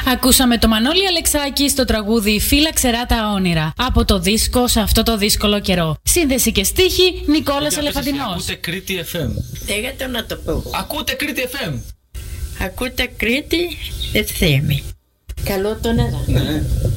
Ακούσαμε το Μανώλη Αλεξάκη στο τραγούδι «Φύλλα ξερά τα όνειρα» από το δίσκο «Σε αυτό το δύσκολο καιρό». Σύνδεση και στίχη Νικόλας Ελεφαντινός. Ακούτε Κρήτη FM. Λέγατε να το πω. Ακούτε Κρήτη FM. Ακούτε Κρήτη FM. Καλό το νερά. Ναι.